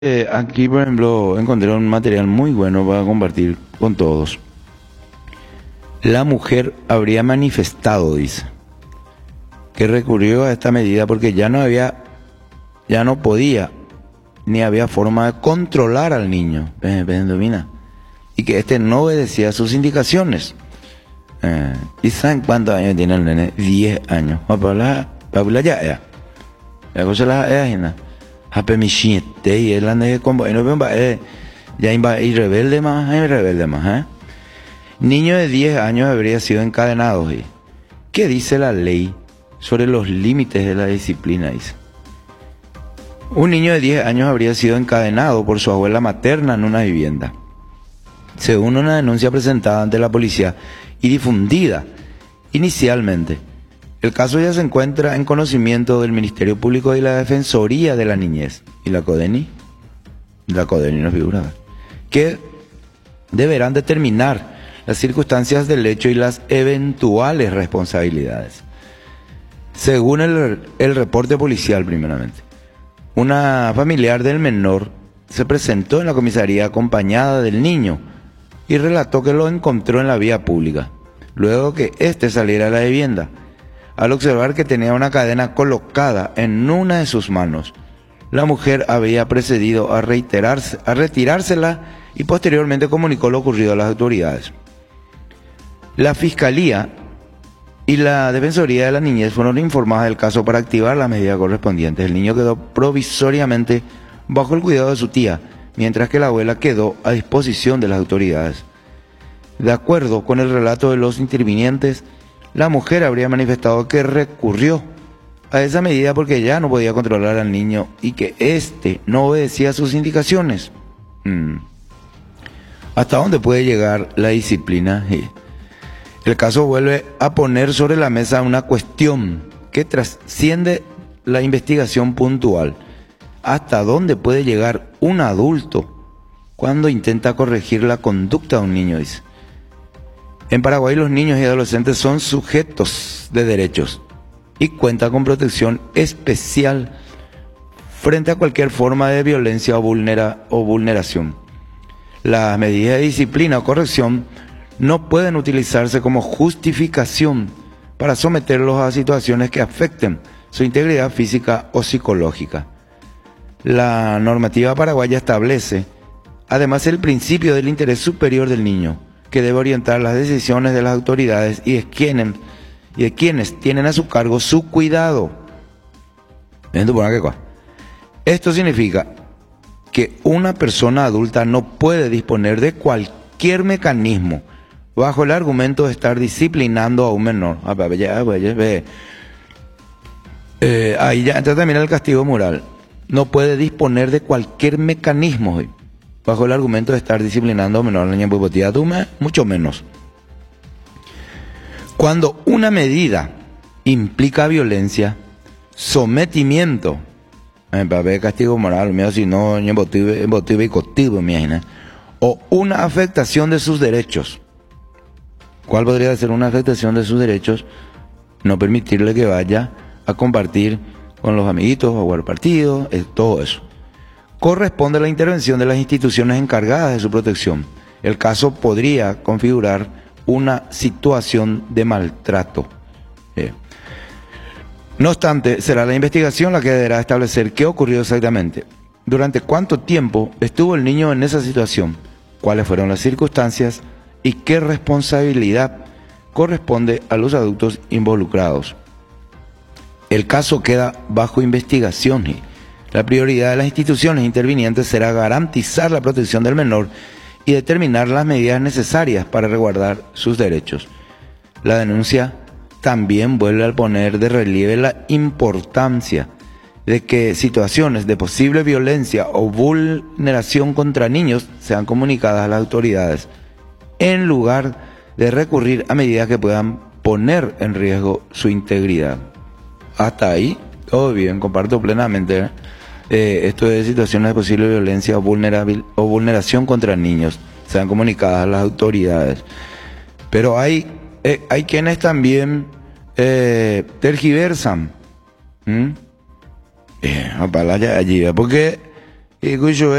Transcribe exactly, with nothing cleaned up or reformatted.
Eh, aquí, por ejemplo, encontré un material muy bueno para compartir con todos. La mujer habría manifestado, dice, que recurrió a esta medida porque ya no había, ya no podía, ni había forma de controlar al niño, eh, domina, y que este no obedecía a sus indicaciones. Eh, ¿Y saben cuántos años tiene el nene? Diez años. Papá, papá ya era. La cosa la era, Hape mi chiste y él anda como no ven ya iba y rebelde más, y rebelde más, ¿eh? Niño de diez años habría sido encadenado. ¿Y qué dice la ley sobre los límites de la disciplina? Dice. Un niño de diez años habría sido encadenado por su abuela materna en una vivienda. Según una denuncia presentada ante la policía y difundida inicialmente, el caso ya se encuentra en conocimiento del Ministerio Público y la Defensoría de la Niñez y la CODENI, la CODENI no figura, que deberán determinar las circunstancias del hecho y las eventuales responsabilidades. Según el, el reporte policial, primeramente, una familiar del menor se presentó en la comisaría acompañada del niño y relató que lo encontró en la vía pública, luego que éste saliera a la vivienda, al observar que tenía una cadena colocada en una de sus manos. La mujer había procedido a, reiterarse, a retirársela y posteriormente comunicó lo ocurrido a las autoridades. La Fiscalía y la Defensoría de la Niñez fueron informadas del caso para activar las medidas correspondientes. El niño quedó provisoriamente bajo el cuidado de su tía, mientras que la abuela quedó a disposición de las autoridades. De acuerdo con el relato de los intervinientes, la mujer habría manifestado que recurrió a esa medida porque ya no podía controlar al niño y que éste no obedecía sus indicaciones. Hmm. ¿Hasta dónde puede llegar la disciplina? El caso vuelve a poner sobre la mesa una cuestión que trasciende la investigación puntual. ¿Hasta dónde puede llegar un adulto cuando intenta corregir la conducta de un niño? Dice. En Paraguay los niños y adolescentes son sujetos de derechos y cuentan con protección especial frente a cualquier forma de violencia o, vulnera, o vulneración. Las medidas de disciplina o corrección no pueden utilizarse como justificación para someterlos a situaciones que afecten su integridad física o psicológica. La normativa paraguaya establece además el principio del interés superior del niño, que debe orientar las decisiones de las autoridades y de quienes, y de quienes tienen a su cargo su cuidado. Esto significa que una persona adulta no puede disponer de cualquier mecanismo bajo el argumento de estar disciplinando a un menor. Eh, ahí ya entra también el castigo moral. No puede disponer de cualquier mecanismo bajo el argumento de estar disciplinando a un menor, mucho menos. Cuando una medida implica violencia, sometimiento, castigo moral, o una afectación de sus derechos. ¿Cuál podría ser una afectación de sus derechos? No permitirle que vaya a compartir con los amiguitos, a jugar partidos, todo eso. Corresponde a la intervención de las instituciones encargadas de su protección. El caso podría configurar una situación de maltrato. Eh. No obstante, será la investigación la que deberá establecer qué ocurrió exactamente, durante cuánto tiempo estuvo el niño en esa situación, cuáles fueron las circunstancias y qué responsabilidad corresponde a los adultos involucrados. El caso queda bajo investigación y la prioridad de las instituciones intervinientes será garantizar la protección del menor y determinar las medidas necesarias para resguardar sus derechos. La denuncia también vuelve a poner de relieve la importancia de que situaciones de posible violencia o vulneración contra niños sean comunicadas a las autoridades, en lugar de recurrir a medidas que puedan poner en riesgo su integridad. Hasta ahí, todo bien, comparto plenamente, ¿eh? Eh, esto de situaciones de posible violencia o, o vulneración contra niños sean comunicadas a las autoridades. Pero hay, eh, hay quienes también eh, tergiversan. ¿Mm? Eh, allí, porque Y Cuyo